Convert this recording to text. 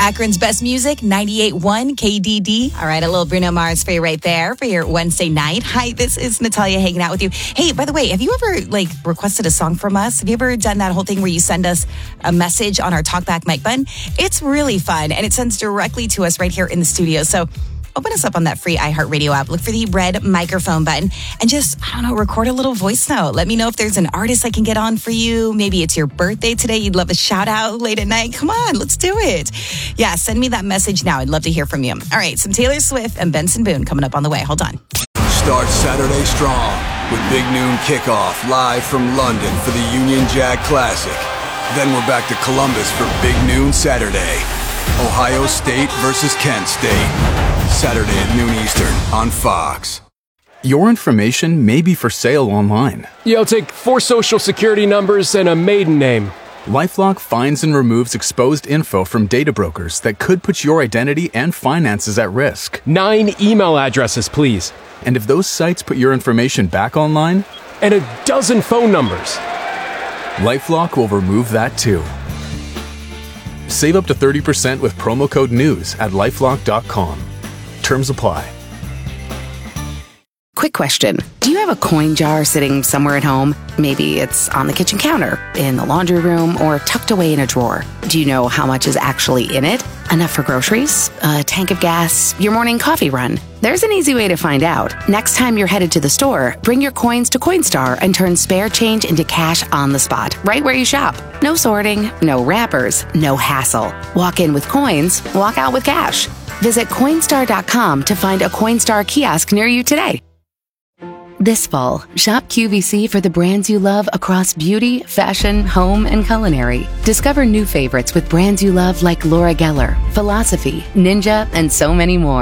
Akron's best music, 98.1 KDD. All right, a little Bruno Mars for you right there for your Wednesday night. Hi, this is Natalia hanging out with you. Hey, by the way, have you ever requested a song from us? Have you ever done that whole thing where you send us a message on our Talkback mic button? It's really fun, and it sends directly to us right here in the studio. So open us up on that free iHeartRadio app. Look for the red microphone button and just, record a little voice note. Let me know if there's an artist I can get on for you. Maybe it's your birthday today. You'd love a shout out late at night. Come on, let's do it. Yeah, send me that message now. I'd love to hear from you. All right, some Taylor Swift and Benson Boone coming up on the way. Hold on. Start Saturday strong with Big Noon Kickoff live from London for the Union Jack Classic. Then we're back to Columbus for Big Noon Saturday. Ohio State versus Kent State. Saturday at noon Eastern on Fox. Your information may be for sale online. Yeah, I'll take 4 social security numbers and a maiden name. LifeLock finds and removes exposed info from data brokers that could put your identity and finances at risk. 9 email addresses, please. And if those sites put your information back online? And a dozen phone numbers. LifeLock will remove that too. Save up to 30% with promo code NEWS at LifeLock.com. Terms apply. Quick question. Do you have a coin jar sitting somewhere at home? Maybe it's on the kitchen counter, in the laundry room, or tucked away in a drawer. Do you know how much is actually in it? Enough for groceries? A tank of gas? Your morning coffee run? There's an easy way to find out. Next time you're headed to the store, bring your coins to Coinstar and turn spare change into cash on the spot, right where you shop. No sorting, no wrappers, no hassle. Walk in with coins, walk out with cash. Visit Coinstar.com to find a Coinstar kiosk near you today. This fall, shop QVC for the brands you love across beauty, fashion, home, and culinary. Discover new favorites with brands you love like Laura Geller, Philosophy, Ninja, and so many more.